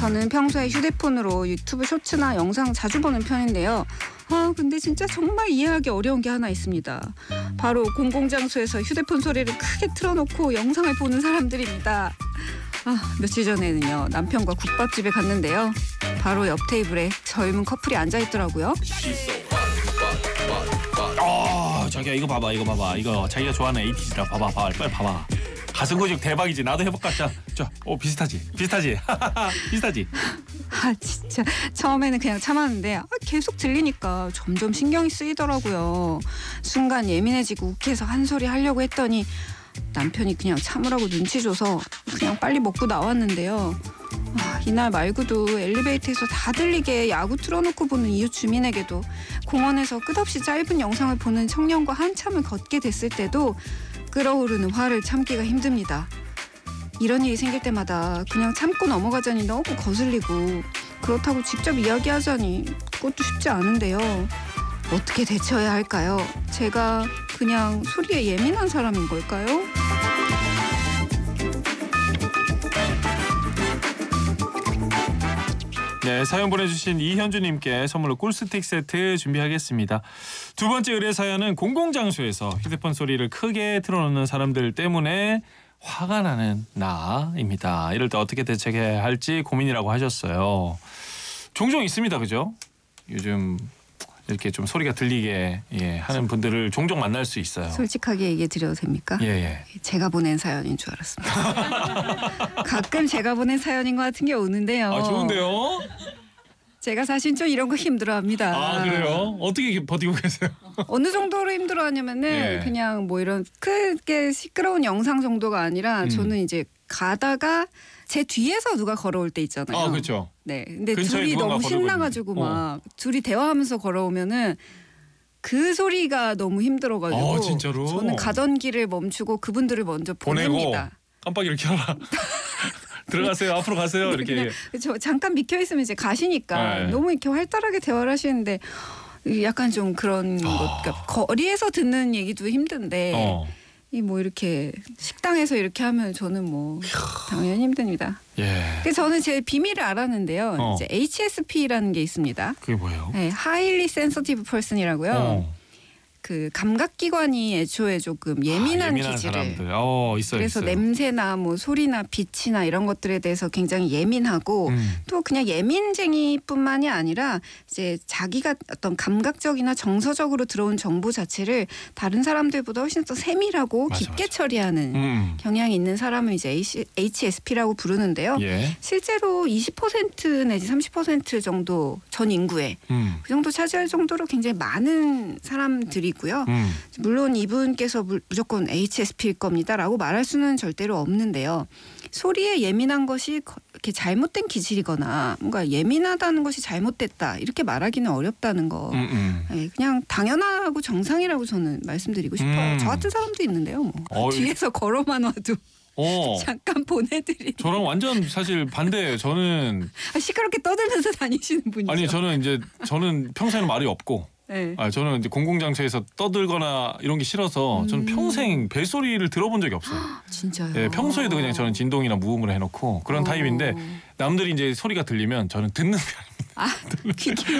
저는 평소에 휴대폰으로 유튜브 쇼츠나 영상 자주 보는 편인데요. 근데 진짜 정말 이해하기 어려운 게 하나 있습니다. 바로 공공장소에서 휴대폰 소리를 크게 틀어놓고 영상을 보는 사람들입니다. 며칠 전에는요, 남편과 국밥집에 갔는데요. 바로 옆 테이블에 젊은 커플이 앉아있더라고요. 자기야 이거 봐봐. 이거 자기가 좋아하는 에이티즈라 봐봐. 빨리 봐봐. 가슴 근육 대박이지. 나도 해볼까? 자, 비슷하지? 비슷하지? 진짜 처음에는 그냥 참았는데 계속 들리니까 점점 신경이 쓰이더라고요. 순간 예민해지고 욱해서 한 소리 하려고 했더니 남편이 그냥 참으라고 눈치 줘서 그냥 빨리 먹고 나왔는데요. 이날 말고도 엘리베이터에서 다 들리게 야구 틀어놓고 보는 이웃 주민에게도, 공원에서 끝없이 짧은 영상을 보는 청년과 한참을 걷게 됐을 때도 끓어오르는 화를 참기가 힘듭니다. 이런 일이 생길 때마다 그냥 참고 넘어가자니 너무 거슬리고, 그렇다고 직접 이야기하자니 그것도 쉽지 않은데요. 어떻게 대처해야 할까요? 제가 그냥 소리에 예민한 사람인 걸까요? 네, 사연 보내주신 이현주님께 선물로 꿀스틱 세트 준비하겠습니다. 두 번째 의뢰 사연은 공공장소에서 휴대폰 소리를 크게 틀어놓는 사람들 때문에 화가 나는 나입니다. 이럴 때 어떻게 대처해야 할지 고민이라고 하셨어요. 종종 있습니다, 그죠? 요즘 이렇게 좀 소리가 들리게 하는 분들을 종종 만날 수 있어요. 솔직하게 얘기해 드려도 됩니까? 예. 제가 보낸 사연인 줄 알았습니다. 가끔 제가 보낸 사연인 것 같은 게 오는데요. 좋은데요? 제가 사실 좀 이런 거 힘들어합니다. 그래요? 어떻게 버티고 계세요? 어느 정도로 힘들어하냐면은 그냥 뭐 이런 크게 시끄러운 영상 정도가 아니라 저는 이제 가다가 제 뒤에서 누가 걸어올 때 있잖아요. 그렇죠. 네. 근데 둘이 너무 신나가지고 막 둘이 대화하면서 걸어오면은 그 소리가 너무 힘들어가지고 진짜로? 저는 가던 길을 멈추고 그분들을 먼저 보냅니다. 깜빡이를 켜라. 들어가세요. 앞으로 가세요. 이렇게. 그렇죠. 잠깐 미켜 있으면 이제 가시니까 너무 이렇게 활달하게 대화를 하시는데 약간 좀 그런 것, 그러니까 거리에서 듣는 얘기도 힘든데. 뭐 이렇게 식당에서 이렇게 하면 저는 뭐 당연히 힘듭니다. 그래서 저는 제 비밀을 알았는데요. 이제 HSP라는 게 있습니다. 그게 뭐예요? 네, Highly Sensitive Person이라고요. 그 감각기관이 애초에 조금 예민한 기질을. 사람들. 그래서 냄새나 뭐 소리나 빛이나 이런 것들에 대해서 굉장히 예민하고 또 그냥 예민쟁이뿐만이 아니라 이제 자기가 어떤 감각적이나 정서적으로 들어온 정보 자체를 다른 사람들보다 훨씬 더 세밀하고 깊게 처리하는 경향이 있는 사람을 이제 HSP라고 부르는데요. 실제로 20% 내지 30% 정도 전 인구의 그 정도 차지할 정도로 굉장히 많은 사람들이 고요. 물론 이분께서 무조건 HSP일 겁니다라고 말할 수는 절대로 없는데요. 소리에 예민한 것이 이렇게 잘못된 기질이거나 뭔가 예민하다는 것이 잘못됐다 이렇게 말하기는 어렵다는 거. 그냥 당연하고 정상이라고 저는 말씀드리고 싶어요. 저 같은 사람도 있는데요. 뭐. 뒤에서 걸어만 와도 잠깐 보내드리. 저랑 완전 사실 반대예요. 저는 시끄럽게 떠들면서 다니시는 분이죠. 아니 저는 평소에는 말이 없고. 저는 이제 공공장소에서 떠들거나 이런 게 싫어서 저는 평생 벨소리를 들어본 적이 없어요. 진짜요? 평소에도 그냥 저는 진동이나 무음으로 해놓고 그런 타입인데 남들이 이제 소리가 들리면 저는 듣는 편입니다. 귀